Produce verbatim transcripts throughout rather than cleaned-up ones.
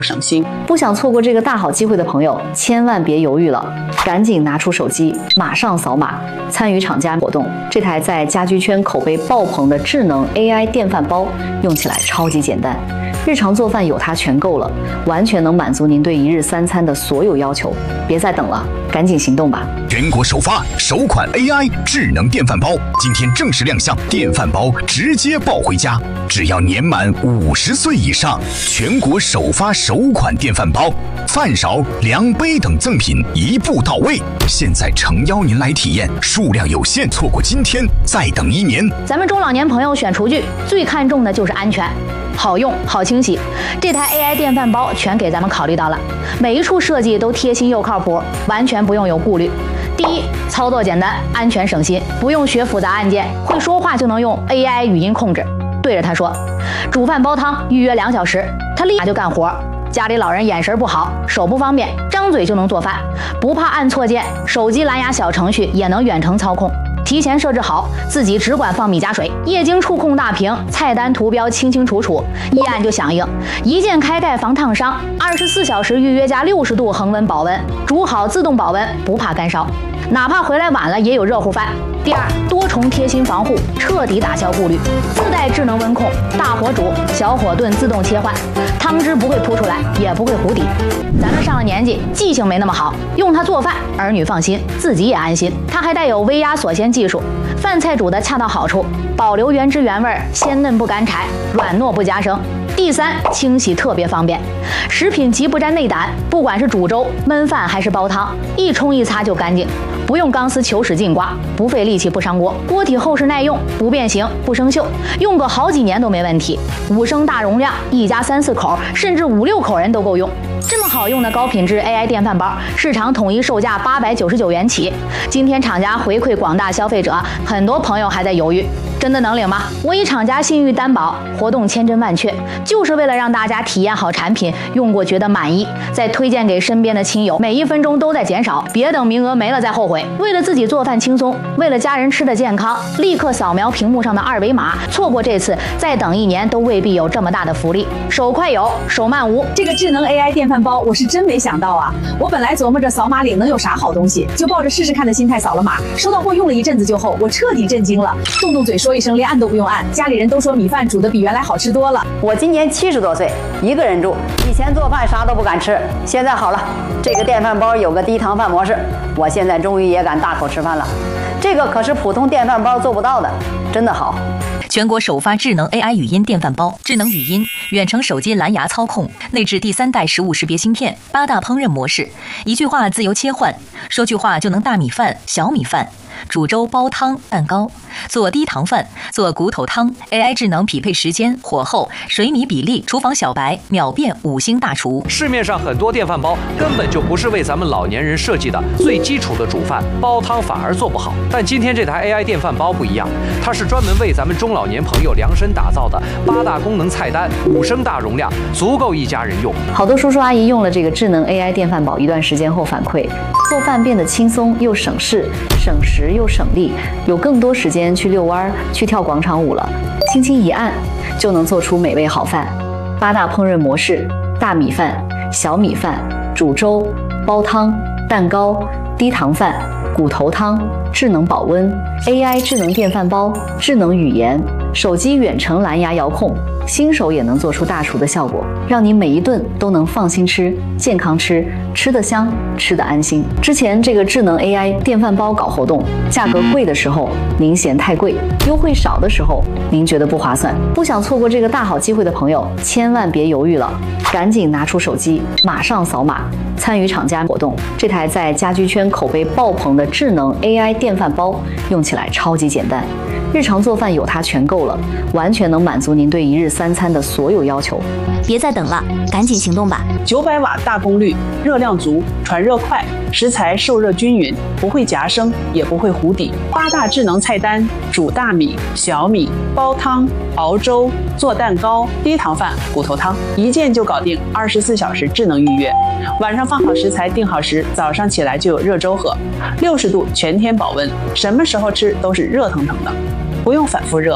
省心。 不想错过这个大好机会的朋友，千万别犹豫了，赶紧拿出手机，马上扫码参与厂家活动。这台在家居圈口碑爆棚的智能 A I 电饭煲，用起来超级简单，日常做饭有它全够了，完全能满足您对一日三餐的所有要求。别再等了，赶紧行动吧！ 全国首发首款 A I 智能电饭煲，今天正式亮相，电饭煲直接抱回家，只要年满五十岁以上，全国首发首款电饭煲，饭勺、量杯等赠品一步到位。现在诚邀您来体验，数量有限，错过今天再等一年。 咱们中老年朋友选厨具最看重的就是安全，好用好清洗，这台 A I 电饭煲全给咱们考虑到了，每一处设计都贴心又靠谱，完全不用有顾虑。第一，操作简单，安全省心，不用学复杂按键，会说话就能用 A I 语音控制，对着它说，煮饭煲汤预约两小时，它立马就干活。家里老人眼神不好，手不方便，张嘴就能做饭，不怕按错键，手机蓝牙小程序也能远程操控。提前设置好，自己只管放米加水，液晶触控大屏，菜单图标清清楚楚，一按就响应，一键开盖防烫伤，二十四小时预约加六十度恒温保温，煮好自动保温，不怕干烧，哪怕回来晚了也有热乎饭。第二，多重贴心防护，彻底打消顾虑，自带智能温控，大火煮、小火炖自动切换，汤汁不会扑出来，也不会糊底。咱们上了年纪，记性没那么好，用它做饭，儿女放心，自己也安心。它还带有微压锁鲜技术，饭菜煮得恰到好处，保留原汁原味，鲜嫩不干柴，软糯不夹生。第三，清洗特别方便，食品级不沾内胆，不管是煮粥、焖饭还是煲汤，一冲一擦就干净，不用钢丝球使劲刮，不费力气不伤锅，锅体厚实耐用，不变形不生锈，用个好几年都没问题。五升大容量，一家三四口甚至五六口人都够用。这么好用的高品质 A I 电饭煲，市场统一售价八百九十九元起。今天厂家回馈广大消费者，很多朋友还在犹豫，真的能领吗？我以厂家信誉担保，活动千真万确，就是为了让大家体验好产品，用过觉得满意，再推荐给身边的亲友，每一分钟都在减少，别等名额没了再后悔。为了自己做饭轻松，为了家人吃的健康，立刻扫描屏幕上的二维码，错过这次，再等一年都未必有这么大的福利。手快有，手慢无。 这个智能 A I 电饭煲，我是真没想到啊！我本来琢磨着扫码领能有啥好东西，就抱着试试看的心态扫了码，收到货用了一阵子就后，我彻底震惊了，动动嘴说一声，连按都不用按，家里人都说米饭煮的比原来好吃多了。 我今年七十多岁，一个人住，以前做饭啥都不敢吃，现在好了，这个电饭煲有个低糖饭模式，我现在终于也敢大口吃饭了。这个可是普通电饭煲做不到的，真的好。 全国首发智能 A I 语音电饭煲，智能语音，远程手机蓝牙操控，内置第三代食物识别芯片，八大烹饪模式，一句话自由切换，说句话就能大米饭、小米饭，煮粥、煲汤、蛋糕，做低糖饭，做骨头汤 ，A I 智能匹配时间、火候、水米比例，厨房小白秒变五星大厨。 市面上很多电饭煲根本就不是为咱们老年人设计的，最基础的煮饭、煲汤反而做不好。但今天这台 A I 电饭煲不一样，它是专门为咱们中老年朋友量身打造的，八大功能菜单，五升大容量，足够一家人用。 好多叔叔阿姨用了这个智能 A I 电饭煲一段时间后反馈，做饭变得轻松又省事，省时又省力，有更多时间去遛弯、去跳广场舞了。轻轻一按，就能做出美味好饭。八大烹饪模式：大米饭、小米饭、煮粥、煲汤、蛋糕、低糖饭、骨头汤、智能保温、A I 智能电饭煲、智能语言、手机远程蓝牙遥控，新手也能做出大厨的效果，让你每一顿都能放心吃、健康吃，吃得香，吃得安心。之前这个智能 A I 电饭煲搞活动，价格贵的时候您嫌太贵，优惠少的时候您觉得不划算。不想错过这个大好机会的朋友，千万别犹豫了，赶紧拿出手机，马上扫码参与厂家活动。这台在家居圈口碑爆棚的智能 A I 电饭煲，用起来超级简单，日常做饭有它全够了，完全能满足您对一日三餐的所有要求。 别再等了，赶紧行动吧！ 九百瓦大功率，热量足，传热快，食材受热均匀，不会夹生，也不会糊底。八大智能菜单：煮大米、小米、煲汤、熬粥、做蛋糕、低糖饭、骨头汤，一键就搞定，二十四小时智能预约。晚上放好食材，定好时，早上起来就有热粥喝，六十度全天保温，什么时候吃都是热腾腾的，不用反复热。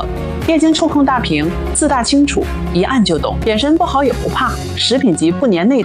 液晶触控大屏，字大清楚，一按就懂。眼神不好也不怕，食品级不粘内